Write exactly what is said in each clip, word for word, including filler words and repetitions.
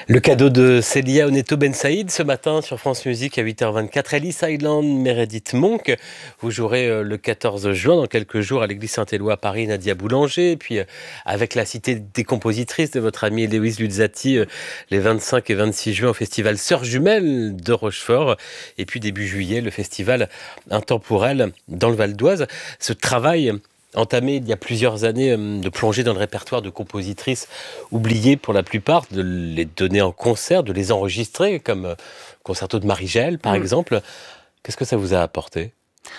Le cadeau de Célia Oneto Ben Saïd ce matin sur France Musique à huit heures vingt-quatre. Ellis Island, Meredith Monk. Vous jouerez le quatorze juin, dans quelques jours, à l'église Saint-Éloi à Paris, Nadia Boulanger. Et puis avec la cité des compositrices de votre amie Lewis Luzzati, les vingt-cinq et vingt-six juin au festival Sœurs Jumelles de Rochefort. Et puis début juillet, le festival Intemporel dans le Val d'Oise. Ce travail entamé il y a plusieurs années de plonger dans le répertoire de compositrices oubliées pour la plupart, de les donner en concert, de les enregistrer, comme Concerto de Marie-Jaël par mmh. exemple. Qu'est-ce que ça vous a apporté ?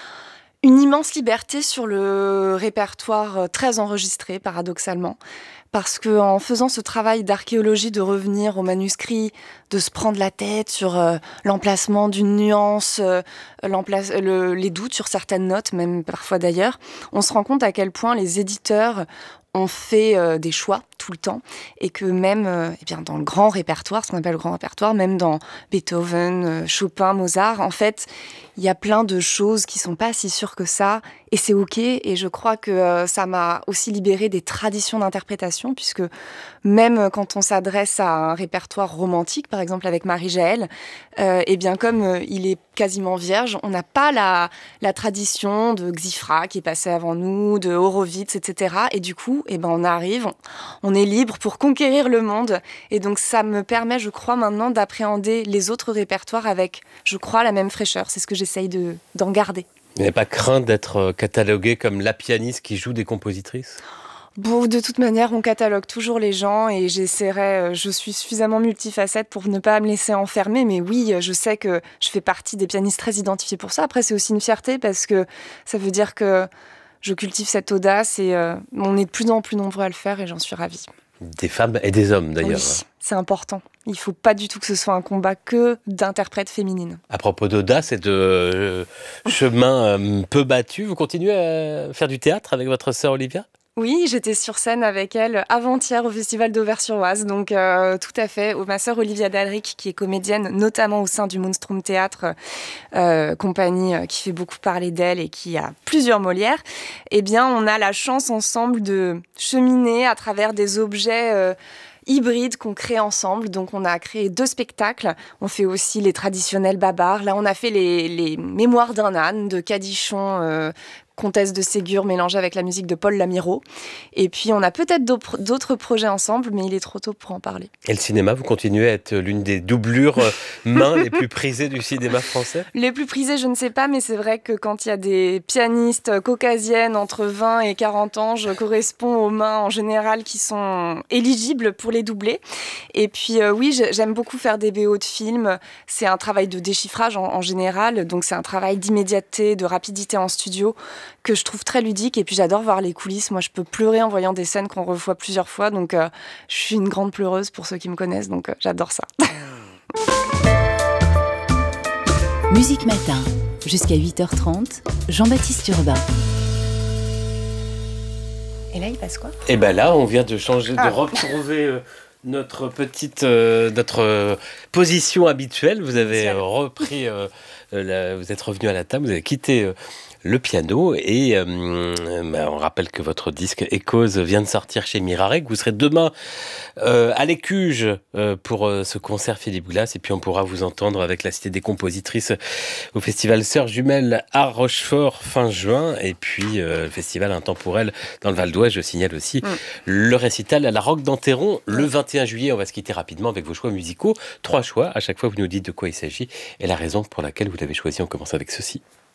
Une immense liberté sur le répertoire très enregistré, paradoxalement. Parce qu'en faisant ce travail d'archéologie, de revenir au manuscrit, de se prendre la tête sur euh, l'emplacement d'une nuance, euh, l'emplace, le, les doutes sur certaines notes, même parfois d'ailleurs, on se rend compte à quel point les éditeurs ont fait euh, des choix tout le temps, et que même euh, eh bien, dans le grand répertoire, ce qu'on appelle le grand répertoire, même dans Beethoven, euh, Chopin, Mozart, en fait, il y a plein de choses qui sont pas si sûres que ça, et c'est ok, et je crois que euh, ça m'a aussi libéré des traditions d'interprétation, puisque même quand on s'adresse à un répertoire romantique, par exemple avec Marie-Jaël, euh, eh bien comme euh, il est quasiment vierge, on n'a pas la, la tradition de Xifra qui est passée avant nous, de Horowitz, et cetera. Et du coup, eh ben on arrive, on est libre pour conquérir le monde. Et donc ça me permet, je crois, maintenant d'appréhender les autres répertoires avec, je crois, la même fraîcheur. C'est ce que j'essaye de, d'en garder. Vous n'avez pas craint d'être cataloguée comme la pianiste qui joue des compositrices ? Bon, de toute manière, on catalogue toujours les gens et j'essaierai, je suis suffisamment multifacette pour ne pas me laisser enfermer, mais oui, je sais que je fais partie des pianistes très identifiés pour ça. Après, c'est aussi une fierté parce que ça veut dire que je cultive cette audace et euh, on est de plus en plus nombreux à le faire et j'en suis ravie. Des femmes et des hommes d'ailleurs. Oui, c'est important. Il ne faut pas du tout que ce soit un combat que d'interprètes féminines. À propos d'audace et de euh, chemin euh, peu battu, vous continuez à faire du théâtre avec votre sœur Olivia ? Oui, j'étais sur scène avec elle avant-hier au Festival d'Auvers-sur-Oise, donc euh, tout à fait. Ma sœur Olivia Dalric, qui est comédienne, notamment au sein du Moonstrom Théâtre, euh, compagnie qui fait beaucoup parler d'elle et qui a plusieurs Molières, eh bien, on a la chance ensemble de cheminer à travers des objets euh, hybrides qu'on crée ensemble. Donc, on a créé deux spectacles. On fait aussi les traditionnels babards. Là, on a fait les, les Mémoires d'un âne de Cadichon, euh, Comtesse de Ségur mélangée avec la musique de Paul Lamiraud. Et puis, on a peut-être d'autres projets ensemble, mais il est trop tôt pour en parler. Et le cinéma, vous continuez à être l'une des doublures mains les plus prisées du cinéma français ? Les plus prisées, je ne sais pas, mais c'est vrai que quand il y a des pianistes caucasiennes entre vingt et quarante ans, je corresponds aux mains en général qui sont éligibles pour les doubler. Et puis, euh, oui, j'aime beaucoup faire des B O de films. C'est un travail de déchiffrage en, en général, donc c'est un travail d'immédiateté, de rapidité en studio, que je trouve très ludique. Et puis j'adore voir les coulisses. Moi, je peux pleurer en voyant des scènes qu'on revoit plusieurs fois. Donc, euh, je suis une grande pleureuse pour ceux qui me connaissent. Donc, euh, j'adore ça. Musique Matin, jusqu'à huit heures trente, Jean-Baptiste Urbain. Et là, il passe quoi ? Et bien là, on vient de changer, ah. de retrouver euh, notre petite, euh, notre euh, position habituelle. Vous avez euh, repris, euh, la, vous êtes revenu à la table, vous avez quitté euh, le piano et euh, bah on rappelle que votre disque Echoes vient de sortir chez Mirarec. Vous serez demain euh, à l'Écuge euh, pour euh, ce concert Philippe Glass et puis on pourra vous entendre avec la Cité des compositrices au festival Sœurs Jumelles à Rochefort fin juin et puis euh, le festival Intemporel dans le Val d'Oise. Je signale aussi mmh. le récital à la Roque d'Enterron le vingt et un juillet. On va se quitter rapidement avec vos choix musicaux. Trois choix. À chaque fois, vous nous dites de quoi il s'agit et la raison pour laquelle vous l'avez choisi. On commence avec ceci.